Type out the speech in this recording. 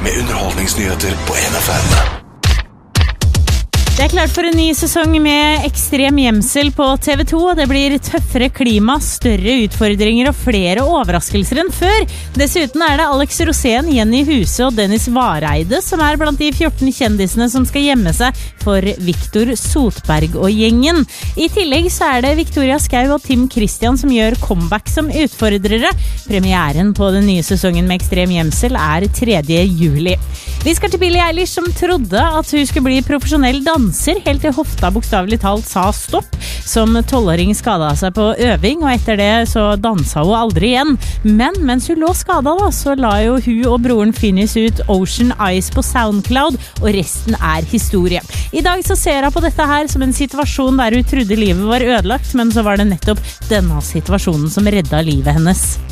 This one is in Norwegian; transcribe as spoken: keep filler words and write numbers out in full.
med underholdningsnyheter på N F M. Det er klart for en ny sesong med ekstrem gjemsel på T V to. Det blir tøffere klima, større utfordringer og flere overraskelser enn før. Dessuten er det Alex Rosén, Jenny Huse og Dennis Vareide som er blant de fjorten kjendisene som skal gjemme seg for Victor Sotberg og gjengen. I tillegg så er det Victoria Skau og Tim Christian som gjør comeback som utfordrere. Premieren på den nye sesongen med ekstrem gjemsel er tredje juli. Vi skal til Billie Eilish som trodde at hun skulle bli profesjonell danser, helt til hofta bokstavelig talt sa stopp. Som tolvåring skadet seg på øving, og etter det så dansa hun aldri igjen. Men mens hun lå skadet da, så la jo hun og broren Finnis ut Ocean Eyes på SoundCloud, og resten er historie. I dag så ser hun på dette her som en situasjon der hun trodde livet var ødelagt, men så var det nettopp denne situasjonen som redda livet hennes.